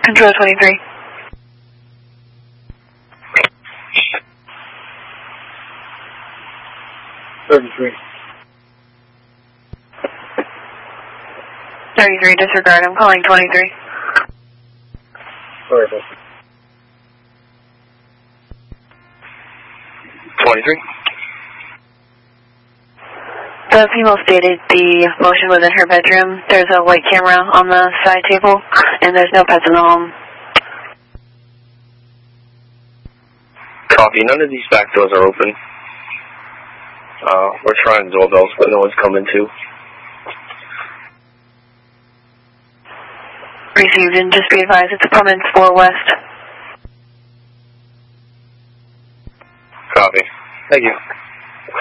Control 23. Disregard, I'm calling 23. Sorry, Buster. 23. The female stated the motion was in her bedroom. There's a white camera on the side table, and there's no pets in the home. Copy. None of these back doors are open. We're trying doorbells, but no one's coming to. Received, and just be advised, it's Apartments 4 West. Copy. Thank you.